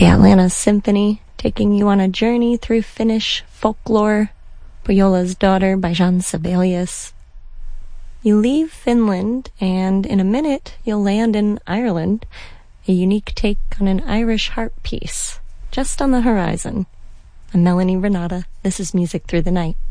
The Atlanta Symphony, taking you on a journey through Finnish folklore. Pohjola's Daughter by Jean Sibelius. You leave Finland, and in a minute you'll land in Ireland, a unique take on an Irish harp piece, just on the horizon. I'm Melanie Renata. This is Music Through the Night.